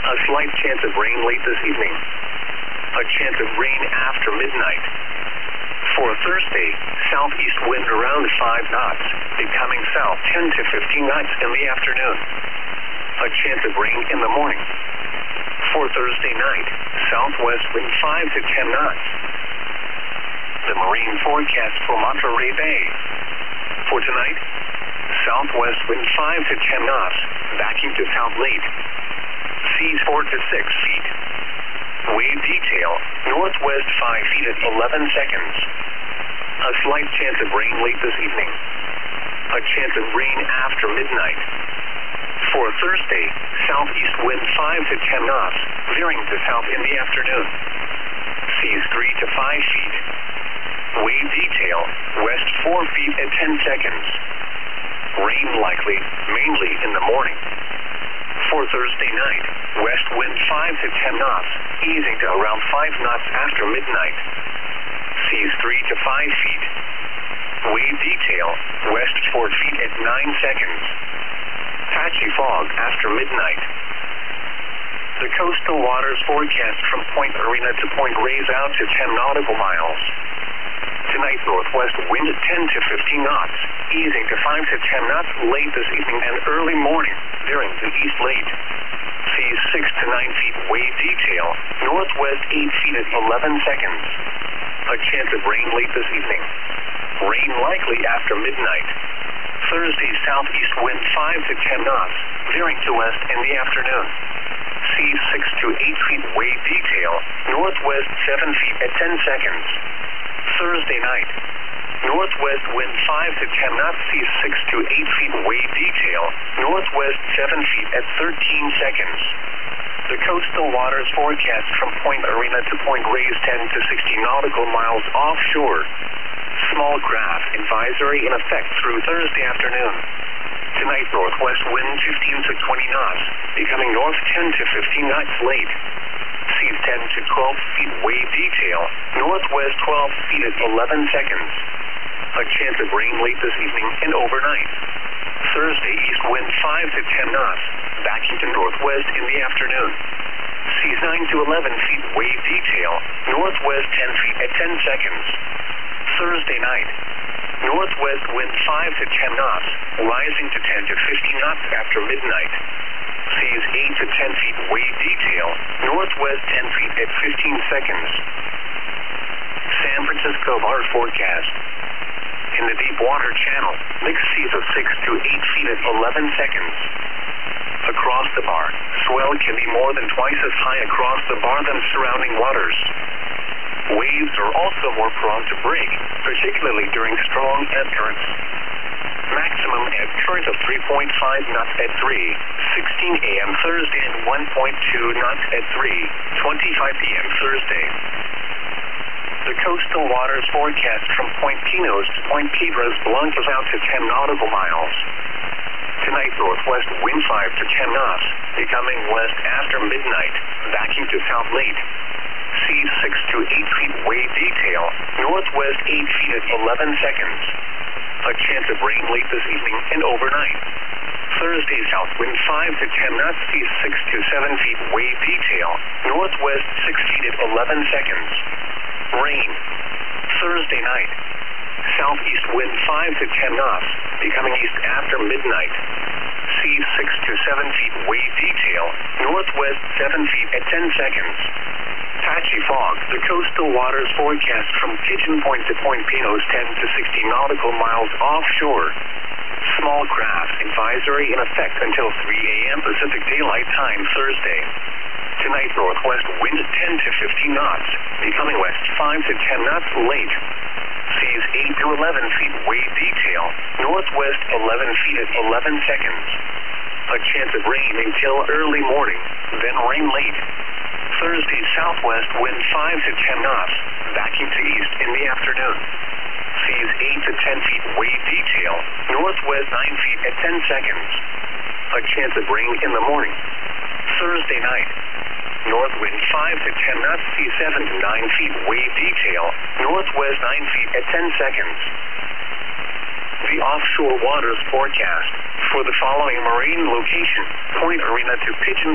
A slight chance of rain late this evening. A chance of rain after midnight. For Thursday, southeast wind around 5 knots, becoming south 10 to 15 knots in the afternoon. A chance of rain in the morning. For Thursday night, southwest wind 5 to 10 knots. The marine forecast for Monterey Bay. For tonight, southwest wind 5 to 10 knots, backing to south late. Seas 4 to 6 feet. Wave detail, northwest 5 feet at 11 seconds. A slight chance of rain late this evening. A chance of rain after midnight. For Thursday, southeast wind 5 to 10 knots, veering to south in the afternoon. Seas 3 to 5 feet. Wave detail, west 4 feet at 10 seconds. Rain likely, mainly in the morning. For Thursday night, west wind 5 to 10 knots, easing to around 5 knots after midnight. Seas 3 to 5 feet. Wave detail, west 4 feet at 9 seconds. Patchy fog after midnight. The coastal waters forecast from Point Arena to Point Reyes out to 10 nautical miles. Tonight, northwest wind 10 to 15 knots, easing to 5 to 10 knots late this evening and early morning, veering to east late. Seas 6 to 9 feet wave detail, northwest 8 feet at 11 seconds. A chance of rain late this evening. Rain likely after midnight. Thursday, southeast wind 5 to 10 knots, veering to west in the afternoon. Seas 6 to 8 feet wave detail, northwest 7 feet at 10 seconds. Thursday night, northwest wind 5 to 10 knots, seas 6 to 8 feet wave detail, northwest 7 feet at 13 seconds. The coastal waters forecast from Point Arena to Point Reyes 10 to 60 nautical miles offshore. Small craft advisory in effect through Thursday afternoon. Tonight, northwest wind 15 to 20 knots, becoming north 10 to 15 knots late. Seas 10 to 12 feet wave detail, northwest 12 feet at 11 seconds. A chance of rain late this evening and overnight. Thursday, east wind 5 to 10 knots, backing to northwest in the afternoon. Seas 9 to 11 feet wave detail, northwest 10 feet at 10 seconds. Thursday night, northwest wind 5 to 10 knots, rising to 10 to 15 knots after midnight. Seas 8 to 10 feet wave detail, northwest 10 feet at 15 seconds. San Francisco water forecast. In the deep water channel, mixed seas of 6 to 8 feet at 11 seconds. Across the bar, swell can be more than twice as high across the bar than surrounding waters. Waves are also more prone to break, particularly during strong ebb currents. Maximum ebb current of 3.5 knots at 3:16 a.m. Thursday and 1.2 knots at 3:25 p.m. Thursday. The coastal waters forecast from Point Pinos to Point Piedras Blancas out to 10 nautical miles. Tonight, northwest wind 5 to 10 knots, becoming west after midnight, backing to south late. Seas 6 to 8 feet wave detail, northwest 8 feet at 11 seconds. A chance of rain late this evening and overnight. Thursday, south wind 5 to 10 knots, seas 6 to 7 feet wave detail, northwest 6 feet at 11 seconds. Rain. Thursday night. Southeast wind 5 to 10 knots, becoming east after midnight. Seas 6 to 7 feet wave detail, northwest 7 feet at 10 seconds. Patchy fog. The coastal waters forecast from Pigeon Point to Point Pinos 10 to 60 nautical miles offshore. Small craft advisory in effect until 3 a.m. Pacific Daylight Time Thursday. Tonight, northwest wind 10 to 15 knots, becoming west 5 to 10 knots late. Seas 8 to 11 feet wave detail, northwest 11 feet at 11 seconds. A chance of rain until early morning, then rain late. Thursday, southwest wind 5 to 10 knots, backing to east in the afternoon. Seas 8 to 10 feet wave detail, northwest 9 feet at 10 seconds. A chance of rain in the morning. Thursday night, north wind 5 to 10 knots, seas 7 to 9 feet wave detail, northwest 9 feet at 10 seconds. The offshore waters forecast for the following marine location, Point Arena to Pigeon